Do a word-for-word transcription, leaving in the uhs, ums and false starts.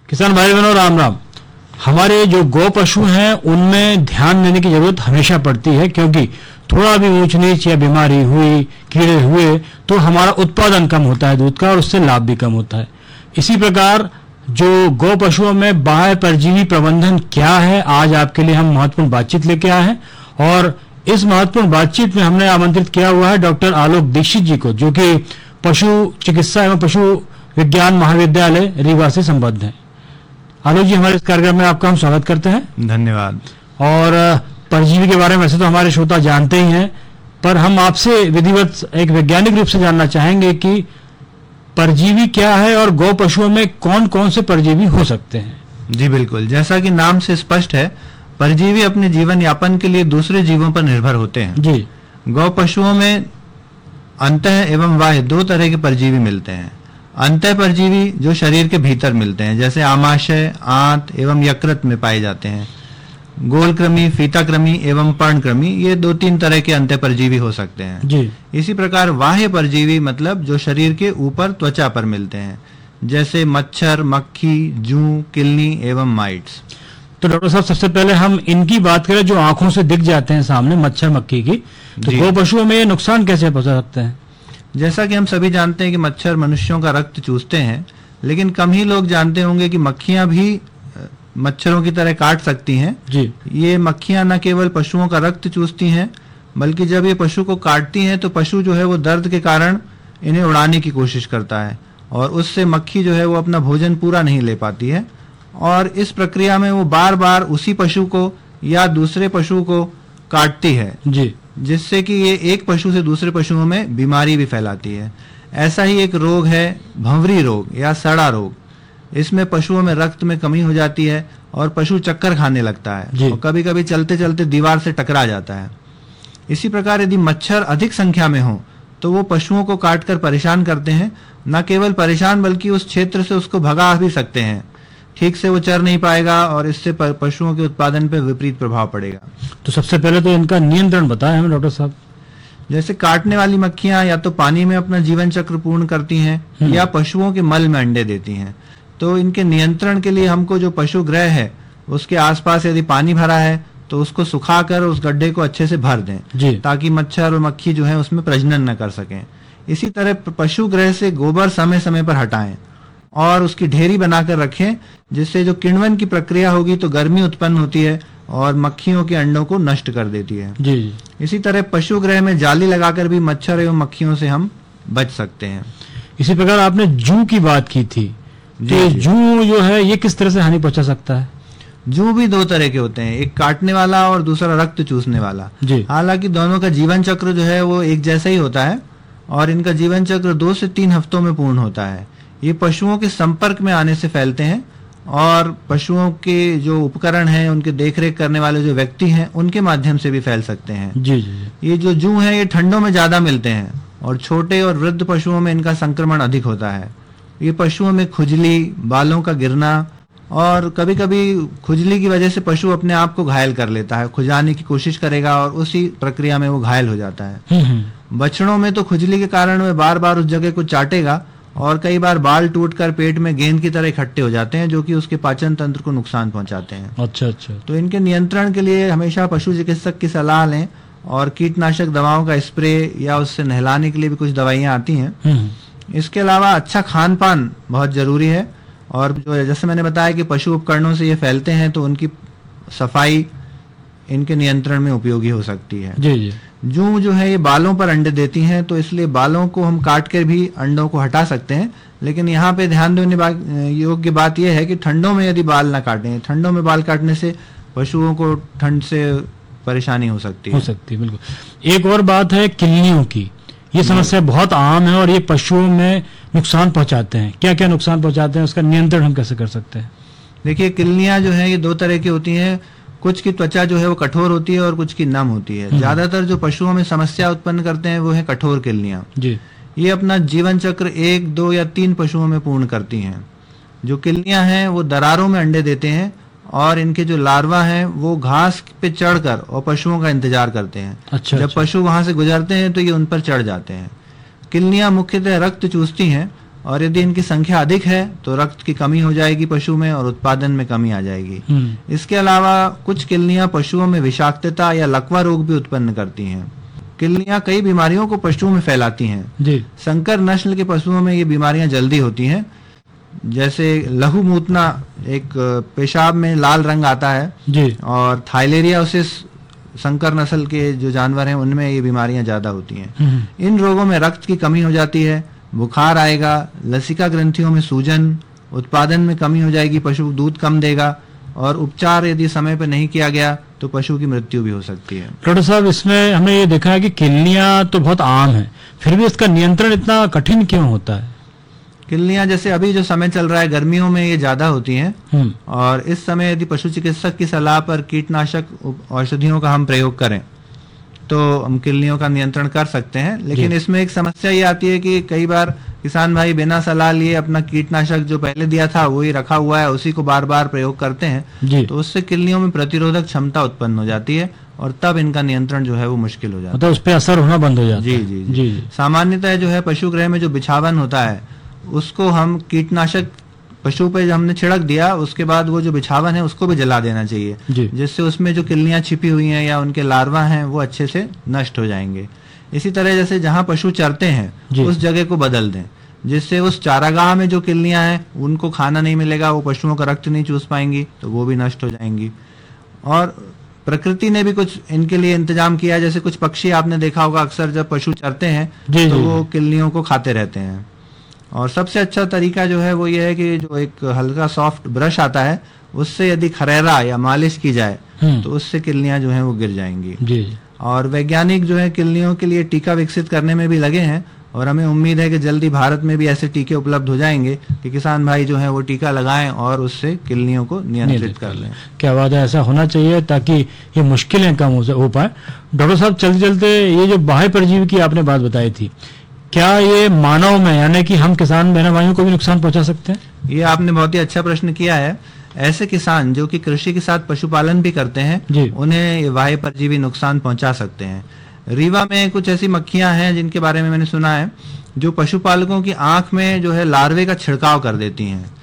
किसान भाई बहनों, राम राम। हमारे जो गौ पशु हैं उनमें ध्यान देने की जरूरत हमेशा पड़ती है, क्योंकि थोड़ा भी ऊंच नीच या बीमारी हुई, कीड़े हुए, तो हमारा उत्पादन कम होता है दूध का और उससे लाभ भी कम होता है। इसी प्रकार जो गौ पशुओं में बाह्य परजीवी प्रबंधन क्या है, आज आपके लिए हम महत्वपूर्ण बातचीत लेके आए हैं। और इस महत्वपूर्ण बातचीत में हमने आमंत्रित किया हुआ है डॉक्टर आलोक दीक्षित जी को, जो कि पशु चिकित्सा एवं पशु विज्ञान महाविद्यालय रीवा से संबद्ध हैं। आलोक जी, हमारे इस कार्यक्रम में आपका हम स्वागत करते हैं। धन्यवाद। और परजीवी के बारे में वैसे तो हमारे श्रोता जानते ही हैं, पर हम आपसे विधिवत एक वैज्ञानिक रूप से जानना चाहेंगे कि परजीवी क्या है और गौ पशुओं में कौन कौन से परजीवी हो सकते हैं। जी बिल्कुल, जैसा कि नाम से स्पष्ट है, परजीवी अपने जीवन यापन के लिए दूसरे जीवों पर निर्भर होते हैं। जी। गौ पशुओं में अंतः एवं बाह्य दो तरह के परजीवी मिलते हैं। अंतः परजीवी जो शरीर के भीतर मिलते हैं, जैसे आमाशय, आंत एवं यकृत में पाए जाते हैं। गोलकृमि, फीताकृमि एवं पर्णकृमि, ये दो तीन तरह के अंतः परजीवी हो सकते हैं। जी। इसी प्रकार बाह्य परजीवी मतलब जो शरीर के ऊपर त्वचा पर मिलते हैं, जैसे मच्छर, मक्खी, जूं, किलनी एवं माइट्स। तो डॉक्टर साहब, सबसे पहले हम इनकी बात करें जो आंखों से दिख जाते हैं सामने, मच्छर मक्खी की, तो गौ पशुओं में ये नुकसान कैसे पहुंचा सकते हैं? जैसा कि हम सभी जानते हैं कि मच्छर मनुष्यों का रक्त चूसते हैं, लेकिन कम ही लोग जानते होंगे कि मक्खियां भी मच्छरों की तरह काट सकती हैं। जी। ये मक्खियां न केवल पशुओं का रक्त चूसती हैं, बल्कि जब ये पशु को काटती हैं तो पशु जो है वो दर्द के कारण इन्हें उड़ाने की कोशिश करता है, और उससे मक्खी जो है वो अपना भोजन पूरा नहीं ले पाती है, और इस प्रक्रिया में वो बार बार उसी पशु को या दूसरे पशु को काटती है। जी। जिससे कि ये एक पशु से दूसरे पशुओं में बीमारी भी फैलाती है। ऐसा ही एक रोग है भंवरी रोग या सड़ा रोग। इसमें पशुओं में रक्त में कमी हो जाती है और पशु चक्कर खाने लगता है और कभी कभी चलते चलते दीवार से टकरा जाता है। इसी प्रकार यदि मच्छर अधिक संख्या में हो तो वो पशुओं को काटकर परेशान करते हैं। न केवल परेशान बल्कि उस क्षेत्र से उसको भगा भी सकते हैं। ठीक से वो चर नहीं पाएगा और इससे पशुओं के उत्पादन पर विपरीत प्रभाव पड़ेगा। तो सबसे पहले तो इनका नियंत्रण बताएं हमें डॉक्टर साहब। जैसे काटने वाली मक्खियां या तो पानी में अपना जीवन चक्र पूर्ण करती हैं या पशुओं के मल में अंडे देती हैं। तो इनके नियंत्रण के लिए हमको जो पशु गृह है उसके आसपास यदि पानी भरा है तो उसको सुखाकर उस गड्ढे को अच्छे से भर दें, ताकि मच्छर और मक्खी जो है उसमें प्रजनन न कर सकें। इसी तरह पशु गृह से गोबर समय समय पर हटाएं और उसकी ढेरी बनाकर रखें, जिससे जो किण्वन की प्रक्रिया होगी तो गर्मी उत्पन्न होती है और मक्खियों के अंडों को नष्ट कर देती है। जी जी। इसी तरह पशु गृह में जाली लगाकर भी मच्छर एवं मक्खियों से हम बच सकते हैं। इसी प्रकार आपने जूं की बात की थी, तो जूं जो है ये किस तरह से हानि पहुंचा सकता है? जूं भी दो तरह के होते हैं, एक काटने वाला और दूसरा रक्त चूसने वाला। हालांकि दोनों का जीवन चक्र जो है वो एक जैसा ही होता है और इनका जीवन चक्र दो से तीन हफ्तों में पूर्ण होता है। ये पशुओं के संपर्क में आने से फैलते हैं और पशुओं के जो उपकरण हैं, उनके देखरेख करने वाले जो व्यक्ति हैं, उनके माध्यम से भी फैल सकते हैं। जी जी। ये जो जूं है ये ठंडों में ज्यादा मिलते हैं और छोटे और वृद्ध पशुओं में इनका संक्रमण अधिक होता है। ये पशुओं में खुजली, बालों का गिरना और कभी कभी खुजली की वजह से पशु अपने आप को घायल कर लेता है, खुजाने की कोशिश करेगा और उसी प्रक्रिया में वो घायल हो जाता है। बछड़ों में तो खुजली के कारण वे बार बार उस जगह को चाटेगा और कई बार बाल टूटकर पेट में गेंद की तरह इकट्ठे हो जाते हैं, जो कि उसके पाचन तंत्र को नुकसान पहुंचाते हैं। अच्छा अच्छा। तो इनके नियंत्रण के लिए हमेशा पशु चिकित्सक की सलाह लें और कीटनाशक दवाओं का स्प्रे या उससे नहलाने के लिए भी कुछ दवाइयां आती हैं। इसके अलावा अच्छा खान पान बहुत जरूरी है, और जो जैसे मैंने बताया कि पशु उपकरणों से ये फैलते हैं तो उनकी सफाई इनके नियंत्रण में उपयोगी हो सकती है। जी जी। जूं जो है ये बालों पर अंडे देती हैं, तो इसलिए बालों को हम काट कर भी अंडों को हटा सकते हैं। लेकिन यहाँ पे ध्यान देने योग्य बात यह है कि ठंडों में यदि बाल ना काटें। ठंडों में बाल काटने से पशुओं को ठंड से परेशानी हो सकती है। हो सकती है, बिल्कुल। एक और बात है किलनियों की। ये समस्या बहुत आम है और ये पशुओं में नुकसान पहुंचाते हैं। क्या क्या नुकसान पहुंचाते हैं, उसका नियंत्रण हम कैसे कर सकते हैं? देखिए, किलनियां जो है ये दो तरह की होती हैं। कुछ की त्वचा जो है वो कठोर होती है और कुछ की नम होती है। ज्यादातर जो पशुओं में समस्या उत्पन्न करते हैं वो है कठोर किलनियां। जी। ये अपना जीवन चक्र एक, दो या तीन पशुओं में पूर्ण करती हैं। जो किलनियां हैं वो दरारों में अंडे देते हैं और इनके जो लार्वा हैं वो घास पे चढ़कर और पशुओं का इंतजार करते हैं। अच्छा, जब अच्छा। पशु वहां से गुजरते हैं तो ये उन पर चढ़ जाते हैं। किलनियां मुख्यतः रक्त चूसती हैं और यदि इनकी संख्या अधिक है तो रक्त की कमी हो जाएगी पशु में और उत्पादन में कमी आ जाएगी। हम्म। इसके अलावा कुछ किल्लियां पशुओं में विषाक्तता या लकवा रोग भी उत्पन्न करती हैं। किल्लियां कई बीमारियों को पशुओं में फैलाती हैं। जी। संकर नस्ल के पशुओं में ये बीमारियां जल्दी होती हैं, जैसे लहू मूतना, एक पेशाब में लाल रंग आता है जी। और थाइलेरियोसिस संकर नस्ल के जो जानवर हैं उनमें ये बीमारियां ज्यादा होती हैं। हम्म। इन रोगों में रक्त की कमी हो जाती है, बुखार आएगा, लसिका ग्रंथियों में सूजन, उत्पादन में कमी हो जाएगी, पशु दूध कम देगा और उपचार यदि समय पर नहीं किया गया तो पशु की मृत्यु भी हो सकती है। डॉक्टर साहब, इसमें हमने ये देखा है कि किल्लियां तो बहुत आम है, फिर भी इसका नियंत्रण इतना कठिन क्यों होता है? किल्लियां जैसे अभी जो समय चल रहा है गर्मियों में ये ज्यादा होती हैं हम्म। और इस समय यदि पशु चिकित्सक की सलाह पर कीटनाशक औषधियों का हम प्रयोग करें तो हम किल्लियों का नियंत्रण कर सकते हैं। लेकिन जी। इसमें एक समस्या ये आती है कि कई बार किसान भाई बिना सलाह लिए अपना कीटनाशक जो पहले दिया था वही रखा हुआ है, उसी को बार बार प्रयोग करते हैं, जी। तो उससे किल्लियों में प्रतिरोधक क्षमता उत्पन्न हो जाती है और तब इनका नियंत्रण जो है वो मुश्किल हो जाता है। मतलब उस पर असर होना बंद हो जाता जी है। जी जी जी जी। सामान्यतः जो है पशुगृह में जो बिछावन होता है उसको हम कीटनाशक पशु पे हमने छिड़क दिया, उसके बाद वो जो बिछावन है उसको भी जला देना चाहिए, जी। जिससे उसमें जो किल्लियां छिपी हुई हैं या उनके लार्वा हैं वो अच्छे से नष्ट हो जाएंगे। इसी तरह जैसे जहां पशु चरते हैं जी। उस जगह को बदल दें, जिससे उस चारागाह में जो किल्लियां हैं उनको खाना नहीं मिलेगा, वो पशुओं का रक्त नहीं चूस पाएंगी तो वो भी नष्ट हो जाएंगी। और प्रकृति ने भी कुछ इनके लिए इंतजाम किया है, जैसे कुछ पक्षी आपने देखा होगा अक्सर जब पशु चरते हैं जी, तो जी, वो जी। किल्लियों को खाते रहते हैं। और सबसे अच्छा तरीका जो है वो ये है कि जो एक हल्का सॉफ्ट ब्रश आता है उससे यदि खरेरा या मालिश की जाए हम्म। तो उससे किल्लियां जो हैं वो गिर जाएंगी। जी जी। और वैज्ञानिक जो है किल्लियों के लिए टीका विकसित करने में भी लगे हैं और हमें उम्मीद है कि जल्दी भारत में भी ऐसे टीके उपलब्ध हो जाएंगे कि किसान भाई जो है वो टीका लगाएं और उससे किल्लियों को नियंत्रित कर लें। क्या बात है, ऐसा होना चाहिए ताकि ये मुश्किलें कम हो हो पाए। डॉक्टर साहब, चलते चलते ये जो बाह्य परजीवी की आपने बात बताई थी, क्या ये मानव में यानी कि हम किसान बहन भाइयों को भी नुकसान पहुंचा सकते हैं? ये आपने बहुत ही अच्छा प्रश्न किया है। ऐसे किसान जो कि कृषि के साथ पशुपालन भी करते हैं जी। उन्हें ये बाह्य परजीवी नुकसान पहुंचा सकते हैं। रीवा में कुछ ऐसी मक्खियां हैं जिनके बारे में मैंने सुना है जो पशुपालकों की आंख में जो है लार्वे का छिड़काव कर देती हैं।